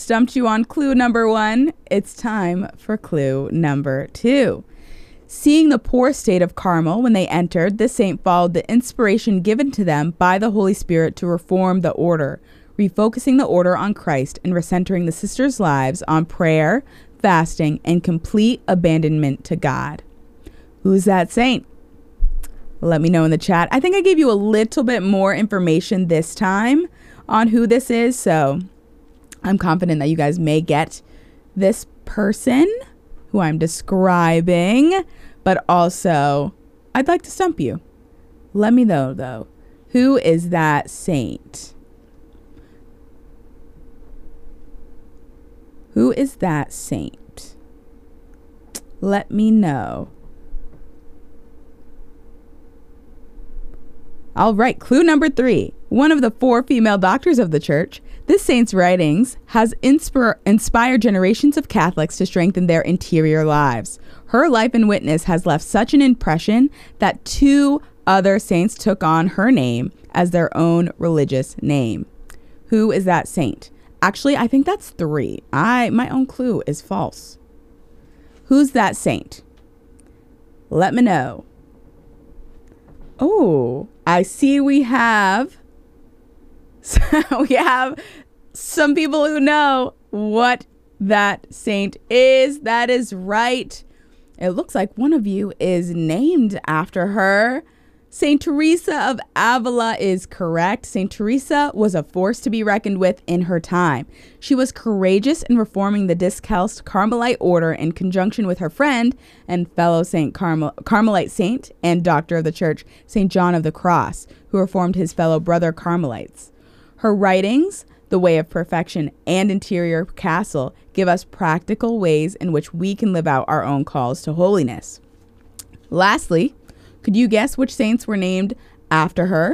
stumped you on clue number 1, it's time for clue number 2. Seeing the poor state of Carmel when they entered, this saint followed the inspiration given to them by the Holy Spirit to reform the order, refocusing the order on Christ and recentering the sisters' lives on prayer, fasting, and complete abandonment to God. Who's that saint? Let me know in the chat. I think I gave you a little bit more information this time on who this is, so I'm confident that you guys may get this person who I'm describing, but also I'd like to stump you. Let me know, though. Who is that saint? Who is that saint? Let me know. All right, clue number 3. One of the 4 female doctors of the church, this saint's writings has inspired generations of Catholics to strengthen their interior lives. Her life and witness has left such an impression that 2 other saints took on her name as their own religious name. Who is that saint? Actually, I think that's 3. My own clue is false. Who's that saint? Let me know. Oh, I see we have some people who know what that saint is. That is right. It looks like one of you is named after her. Saint Teresa of Avila is correct. Saint Teresa was a force to be reckoned with in her time. She was courageous in reforming the Discalced Carmelite order in conjunction with her friend and fellow Carmelite saint and doctor of the church, Saint John of the Cross, who reformed his fellow brother Carmelites. Her writings, The Way of Perfection and Interior Castle, give us practical ways in which we can live out our own calls to holiness. Lastly, could you guess which saints were named after her?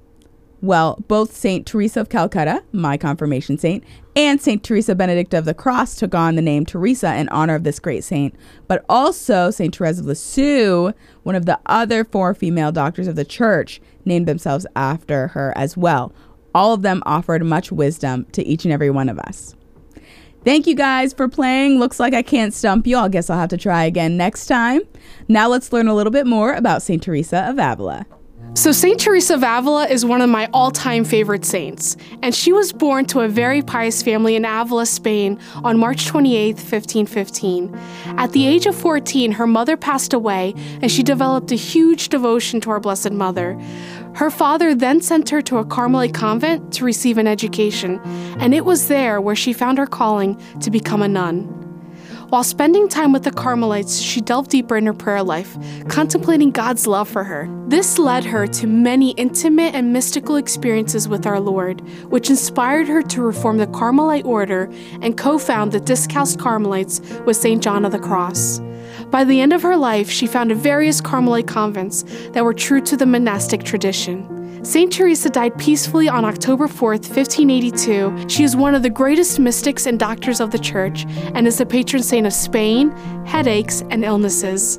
Well, both Saint Teresa of Calcutta, my confirmation saint, and Saint Teresa Benedict of the Cross took on the name Teresa in honor of this great saint. But also Saint Therese of Lisieux, one of the other 4 female doctors of the church, named themselves after her as well. All of them offered much wisdom to each and every one of us. Thank you guys for playing. Looks like I can't stump you. I guess I'll have to try again next time. Now let's learn a little bit more about Saint Teresa of Avila. So Saint Teresa of Avila is one of my all-time favorite saints, and she was born to a very pious family in Avila, Spain on March 28, 1515. At the age of 14, her mother passed away, and she developed a huge devotion to our Blessed Mother. Her father then sent her to a Carmelite convent to receive an education, and it was there where she found her calling to become a nun. While spending time with the Carmelites, she delved deeper in her prayer life, contemplating God's love for her. This led her to many intimate and mystical experiences with our Lord, which inspired her to reform the Carmelite order and co-found the Discalced Carmelites with St. John of the Cross. By the end of her life, she founded various Carmelite convents that were true to the monastic tradition. Saint Teresa died peacefully on October 4th, 1582. She is one of the greatest mystics and doctors of the church and is the patron saint of Spain, headaches, and illnesses.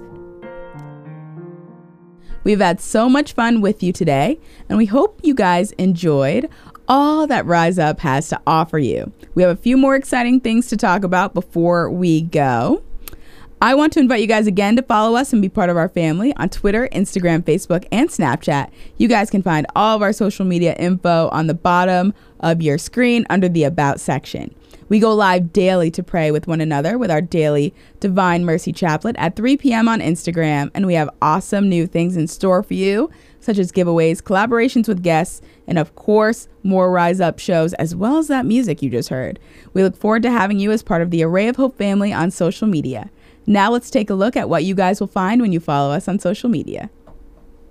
We've had so much fun with you today, and we hope you guys enjoyed all that Rise Up has to offer you. We have a few more exciting things to talk about before we go. I want to invite you guys again to follow us and be part of our family on Twitter, Instagram, Facebook, and Snapchat. You guys can find all of our social media info on the bottom of your screen under the About section. We go live daily to pray with one another with our daily Divine Mercy Chaplet at 3 p.m. on Instagram, and we have awesome new things in store for you, such as giveaways, collaborations with guests, and of course, more Rise Up shows, as well as that music you just heard. We look forward to having you as part of the Array of Hope family on social media. Now let's take a look at what you guys will find when you follow us on social media.